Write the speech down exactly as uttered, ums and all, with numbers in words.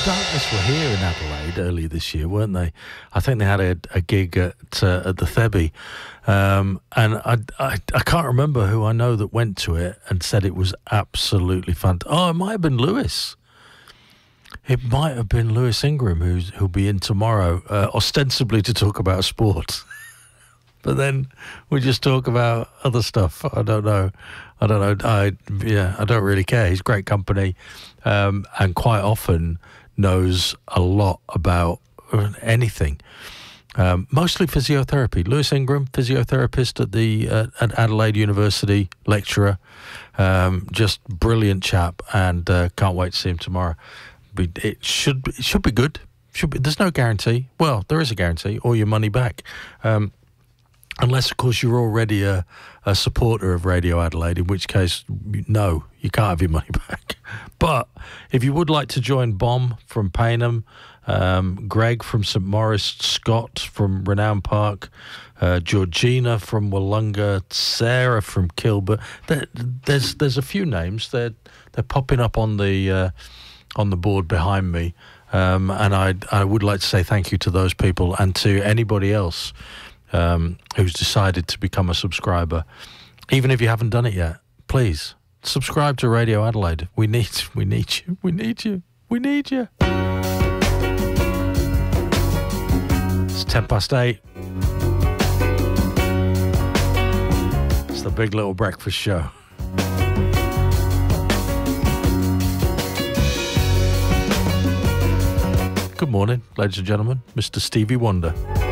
Darkness were here in Adelaide earlier this year, weren't they? I think they had a, a gig at uh, at the Thebby, um, and I, I I can't remember who I know that went to it and said it was absolutely fun. Oh, it might have been Lewis. It might have been Lewis Ingram who's who'll be in tomorrow, uh, ostensibly to talk about sport. But then we just talk about other stuff. I don't know. I don't know. I yeah. I don't really care. He's great company, um, and quite often knows a lot about anything. Um, mostly physiotherapy. Lewis Ingram, physiotherapist at the uh, at Adelaide University, lecturer. Um, just brilliant chap, and uh, can't wait to see him tomorrow. But it should it should be good. Should be. There's no guarantee. Well, there is a guarantee, or your money back. Um, Unless, of course, you're already a, a supporter of Radio Adelaide, in which case, no, you can't have your money back. But if you would like to join Bomb from Payneham, um, Greg from St Maurice, Scott from Renown Park, uh, Georgina from Wollonga, Sarah from Kilburn, there, there's there's a few names. They're they're popping up on the uh, on the board behind me, um, and I I would like to say thank you to those people and to anybody else Um, who's decided to become a subscriber. Even if you haven't done it yet, please subscribe to Radio Adelaide. We need, we need you. We need you. We need you. It's ten past eight. It's the Big Little Breakfast Show. Good morning, ladies and gentlemen. Mister Stevie Wonder.